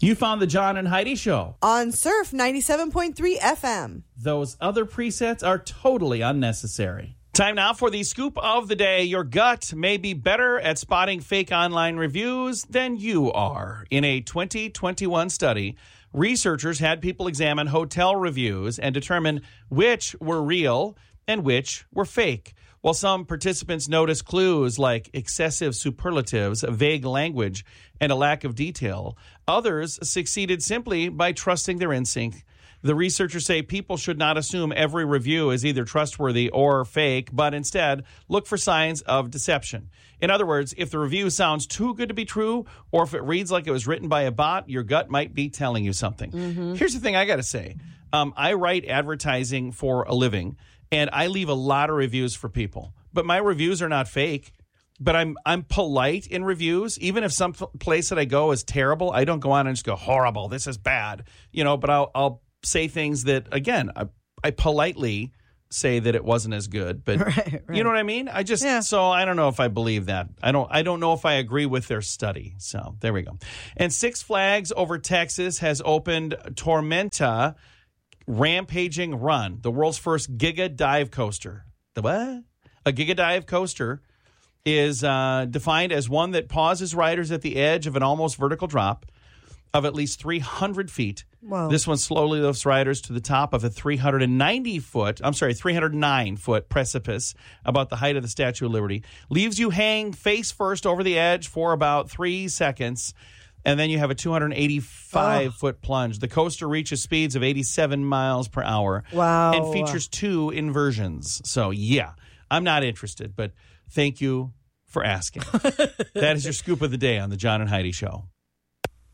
You found the John and Heidi Show on Surf 97.3 FM. Those other presets are totally unnecessary. Time now for the scoop of the day. Your gut may be better at spotting fake online reviews than you are. In a 2021 study, researchers had people examine hotel reviews and determine which were real and which were fake. While some participants noticed clues like excessive superlatives, vague language, and a lack of detail, others succeeded simply by trusting their instinct. The researchers say people should not assume every review is either trustworthy or fake, but instead look for signs of deception. In other words, if the review sounds too good to be true, or if it reads like it was written by a bot, your gut might be telling you something. Mm-hmm. Here's the thing I got to say. I write advertising for a living, and I leave a lot of reviews for people. But my reviews are not fake. But I'm polite in reviews. Even if some place that I go is terrible, I don't go on and just go, horrible, this is bad. But I'll say things that, again, I politely say that it wasn't as good. But right. You know what I mean? So I don't know if I believe that. I don't know if I agree with their study. So there we go. And Six Flags over Texas has opened Tormenta Rampaging Run, the world's first Giga Dive Coaster. The what? A Giga Dive Coaster is defined as one that pauses riders at the edge of an almost vertical drop of at least 300 feet. Whoa. This one slowly lifts riders to the top of a 309-foot precipice about the height of the Statue of Liberty, leaves you hang face first over the edge for about 3 seconds, and then you have a 285-foot plunge. The coaster reaches speeds of 87 miles per hour. Wow. And features 2 inversions. So, yeah, I'm not interested, but thank you for asking. That is your scoop of the day on the John and Heidi Show.